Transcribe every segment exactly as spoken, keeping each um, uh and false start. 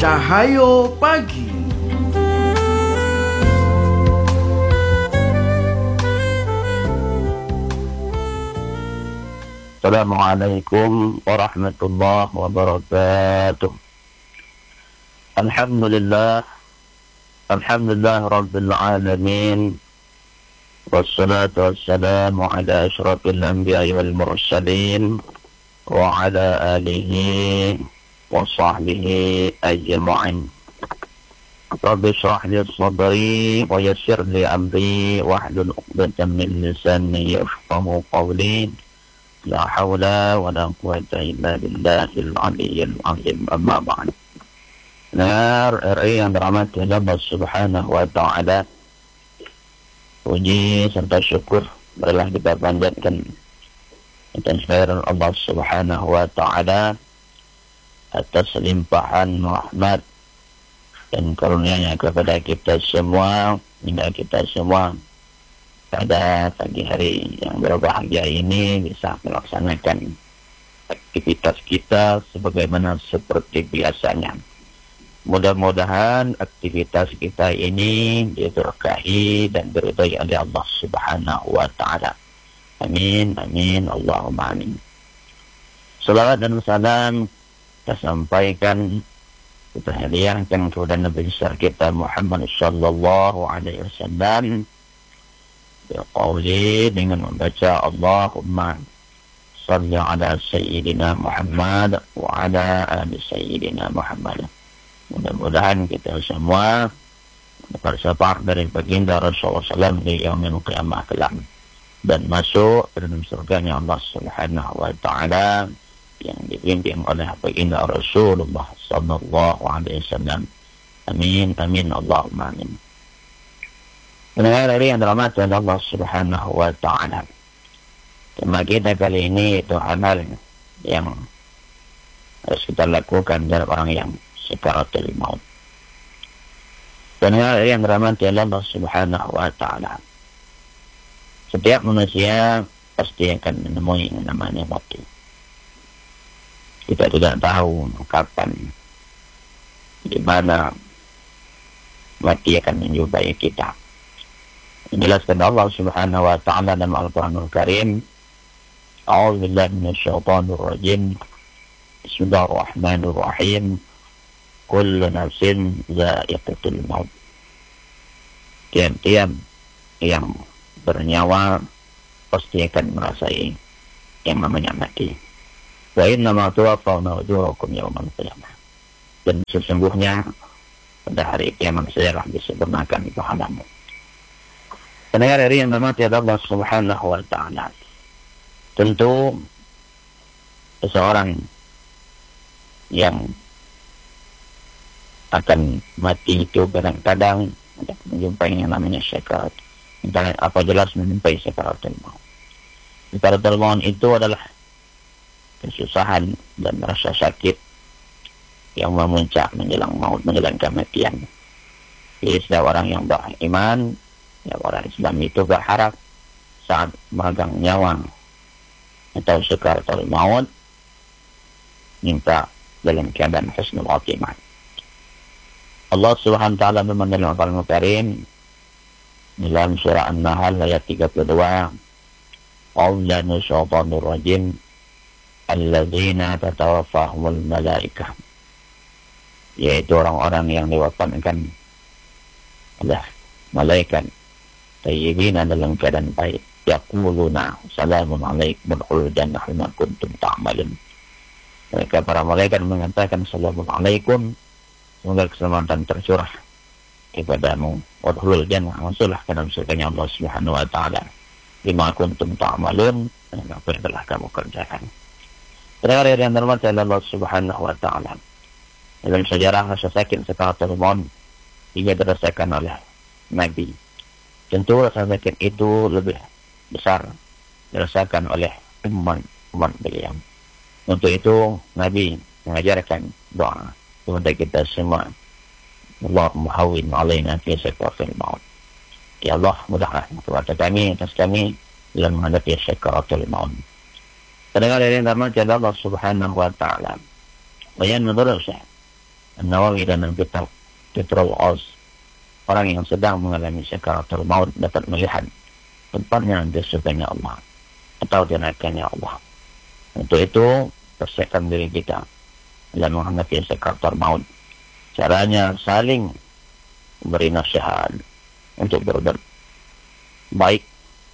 Cahaya Pagi. Assalamualaikum warahmatullahi wabarakatuh. Alhamdulillah. Alhamdulillah Rabbil Alamin. Wassalatu wassalamu ala ashrafil anbiya wal mursalin wa ala alihi wa sahbihi ajma'in. Rabbi shrah li sadri wa yassir li amri wahlul 'uqdatam min lisani yafqahu qawli. La hawla wa la quwwata illa billahil aliyyil azim. Amma ba'd. Nar R I yang dirahmati Allah Subhanahu wa taala. Puji serta syukur marilah kita panjatkan atas kehadiran Allah Subhanahu wa taala atas limpahan rahmat dan karunia-Nya kepada kita semua, hingga kita semua pada pagi hari yang berbahagia ini bisa melaksanakan aktivitas kita sebagaimana seperti biasanya. Mudah-mudahan aktivitas kita ini diberkahi dan diridhai oleh Allah Subhanahu wa taala. Amin, amin, Allahumma amin. Salawat dan salam kita sampaikan, kita hadiahkan kepada Nabi besar kita Muhammad sallallahu alaihi wasallam biqauli, dengan membaca Allahumma salli ala sayyidina Muhammad wa ala ali sayyidina Muhammad. Mudah-mudahan kita semua dapat syafaat dari baginda Rasulullah sallallahu alaihi wasallam di yaumil qiyamah kelak dan masuk ke dalam surganya Allah Subhanahu wa taala yang dipimpin oleh baginda Rasulullah sallallahu alaihi wasallam. Amin, amin, Allahumma amin. Pendengar hari yang dirahmati Allah Subhanahu wa taala. Tema kita kali ini itu amal yang harus kita lakukan dari orang yang sakaratul maut. Pendengar yang dirahmati Allah Subhanahu wa taala. Setiap manusia pasti akan menemui yang namanya mati. Kita tidak tahu kapan, di mana mati akan menjumpai kita. Dijelaskan Allah Subhanahu wa taala dalam Al-Qur'anul Karim. A'udzu billahi minasyaitonir rajim. Bismillahirrahmanirrahim. Kullu nafsin dha'iqatul maut. Tiap-tiap yang bernyawa pasti akan merasai yang namanya mati. Wa innama tuwaffawna ujurakum yawmal qiyamah. Dan sesungguhnya pada hari kiamat sajalah disempurnakan pahalamu. Pendengar hari yang dirahmati Allah Subhanahu wa taala. Tentu seseorang yang akan mati itu kadang-kadang menjumpai yang namanya sakarat. Apa jelas menjumpai sakaratul maut. Sakaratul maut itu adalah kesusahan dan rasa sakit yang memuncak menjelang maut, menjelang kematian. Jadi setiap orang yang beriman, ya orang Islam itu berharap saat memegang nyawa atau sakaratul maut minta dalam keadaan husnul khatimah. Allah Subhanahu wa taala berfirman dalam Al-Qur'anul Karim dalam surah An-Nahl ayat tiga puluh dua, "Qawlanu syaitanir rajim alladzina tatawaffahumul malaikah." Yaitu orang-orang yang diwafatkan oleh malaikat tayyibina dalam keadaan baik. Yaquluna salamun alaikum khuludan bima kuntum ta'malun. Mereka para malaikat mengatakan salamun alaikum, semoga keselamatan tercurah kepadamu. Wadkhulul jannah, masuklah ke dalam surganya Allah Subhanahu wa taala. Bima kuntum ta'malun, apa yang telah kamu kerjakan. Pendengar yang dirahmati Allah Subhanahu wa taala. Dalam sejarah rasa sakit sakaratul maut juga dirasakan oleh Nabi. Tentu rasa sakit itu lebih besar dirasakan oleh umat-umat beliau. Untuk itu Nabi mengajarkan doa kepada kita semua. Allahumma hawwin 'alaina fi sakaratil maut. Ya Allah, mudahlah kepada kami, atas kami dalam menghadapi sakaratul maut. Pendengar yang dirahmati Allah Subhanahu wa taala. Bayan menurut saya An-Nawawi dalam kitab Fitrul Aus, orang yang sedang mengalami sakaratul maut dapat melihat tempatnya disukainya Allah atau dinaikannya Allah. Untuk itu, persiapkan diri kita dalam menghadapi sakaratul maut. Caranya saling beri nasihat untuk berbuat baik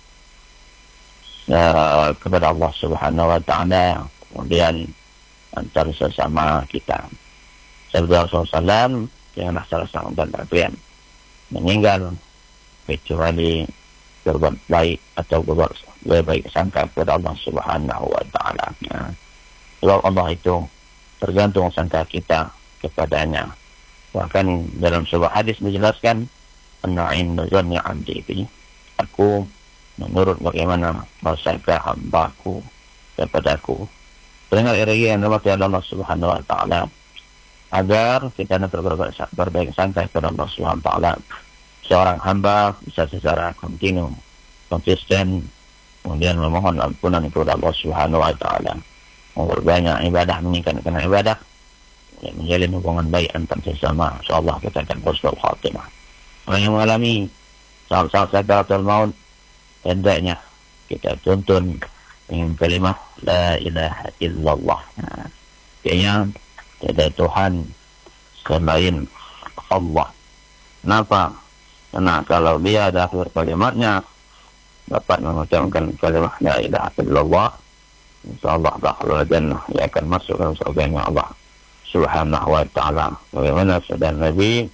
uh, kepada Allah Subhanahu wa taala, kemudian antara sesama kita. Sabda Rasulullah sallallahu alaihi wasallam, janganlah salah seorang dan kalian meninggal kecuali berbuat baik atau berbuat lebih baik sangka kepada Allah Subhanahu wa taala. Nah, sebab Allah itu tergantung sangka kita kepadanya. Bahkan dalam sebuah hadis dijelaskan, anna inda zanni 'abdi bi, aku menurut bagaimana prasangka hamba-Ku kepadaku. Dengar iri yang dirahmati Allah Subhanahu wa taala, agar kita dapat berbaik sangka kepada Allah Subhanahu wa taala. Seorang hamba bisa secara kontinu, konsisten, kemudian memohon ampunan kepada Allah Subhanahu wa taala, memperbanyak ibadah, meningkatkan ibadah, ya, menjalin hubungan baik antar sesama. Insyaallah kita akan husnul khatimah. Orang yang mengalami saat-saat sakaratul maut, hendaknya kita tuntun dengan kalimat la ilaha illallah. Nah, kayaknya tiada Tuhan selain Allah. Kenapa? Karena kalau dia ada akhir kalimatnya dapat mengucapkan kalimat la ilaha illallah, insyaallah dakhala jannah, dia akan masuk ke surga Allah Subhanahu wa taala. Bagaimana sabda Nabi,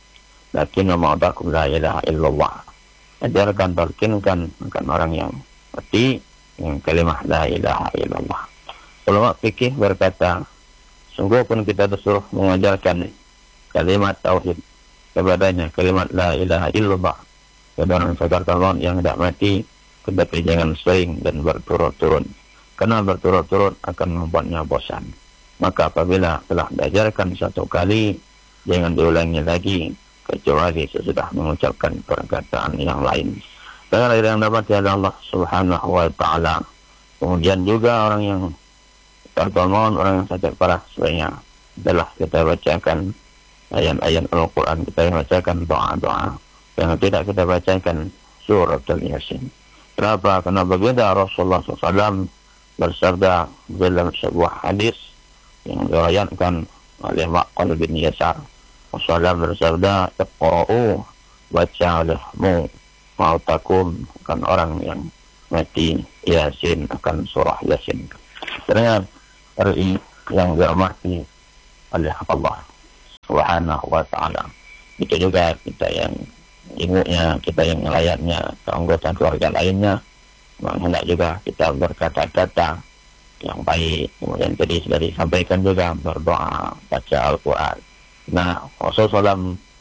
lakin ma'adakum la ilaha illallah, ajarkan, talkinkan akan orang yang mati dengan kalimat la ilaha illallah. Ulama fikih berkata, sungguh pun kita disuruh mengajarkan kalimat tauhid kepadanya, kalimat la ilaha illallah kepada orang saudara yang tidak mati, tetapi jangan sering dan berturut-turut, karena berturut-turut akan membuatnya bosan. Maka apabila telah diajarkan satu kali, jangan diulangi lagi kecuali sesudah mengucapkan perkataan yang lain. Karena yang dapat dari Allah Subhanahu wa taala. Kemudian juga orang yang tertolong, orang yang sakit parah, sebenarnya adalah kita bacakan ayat-ayat Al-Quran, kita bacakan doa-doa yang tidak kita bacakan surat Al-Yasin. Kenapa? Karena berbeda Rasulullah shallallahu alaihi wasallam bersabda dalam sebuah hadis yang diriwayatkan oleh Maqal bin Yasar. Rasulullah bersabda, "Iqra'u, baca olehmu, mautakum, akan orang yang mati, Yasin, akan surah Yasin." Ternyata hari yang dirahmati oleh Allah Subhanahu wa taala. Itu juga kita yang ibunya, kita yang melayatnya, anggota keluarga lainnya, hendak juga kita berkata-kata yang baik. Kemudian tadi sudah disampaikan juga berdoa, baca Al-Quran. Nah, Rasulullah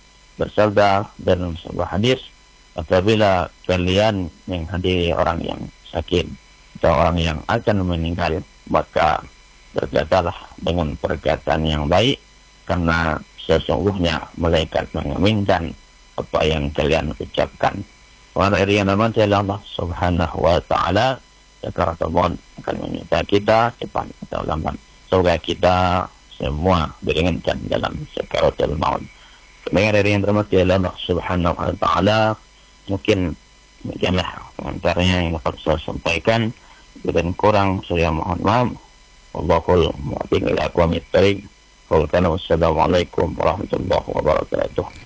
bersabda dalam sebuah hadis, apabila kalian menghadiri orang yang sakit atau orang yang akan meninggal, maka berkatalah dengan perkataan yang baik, karena sesungguhnya malaikat mengaminkan apa yang kalian ucapkan. Wa yang namanya Allah Subhanahu wa taala sakaratul akan meminta kita cepat atau lambat. Semoga kita semua diringankan dalam sakaratul maut. Dengan dari yang termasuk Allah Subhanahu wa taala, mungkin demikianlah antaranya yang dapat saya sampaikan. Dan kurang saya mohon maaf. Wallahul muwaffiq ila aqwamit thoriq. Wassalamualaikum warahmatullahi wabarakatuh.